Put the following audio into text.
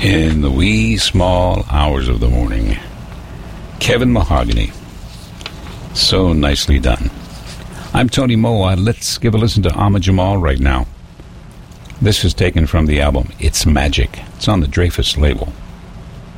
In the wee small hours of the morning. Kevin Mahogany. So nicely done. I'm Tony Moa. Let's give a listen to Ahmad Jamal right now. This is taken from the album It's Magic. It's on the Dreyfus label.